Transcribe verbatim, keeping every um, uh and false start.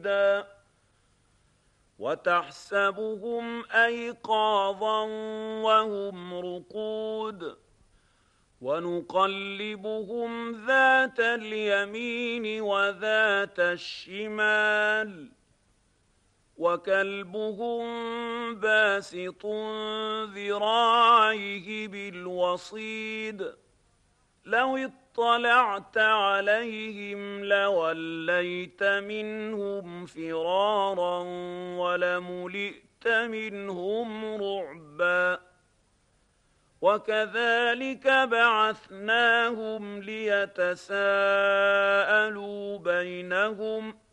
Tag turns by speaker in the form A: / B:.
A: رُقُودًا وَتَحْسَبُهُمْ أَيْقَاظًا وَهُمْ رُقُودٌ وَنُقَلِّبُهُمْ ذَاتَ الْيَمِينِ وَذَاتَ الشِّمَالِ وَكَلْبُهُم بَاسِطٌ ذِرَاعَيْهِ بِالْوَصِيدِ لَوِ اطَّلَعْتَ عَلَيْهِمْ لَوَلَّيْتَ مِنْهُمْ فِرَارًا وَلَمُلِئْتَ مِنْهُمْ رُعْبًا وَكَذَلِكَ بَعَثْنَاهُمْ لِيَتَسَاءَلُوا بَيْنَهُمْ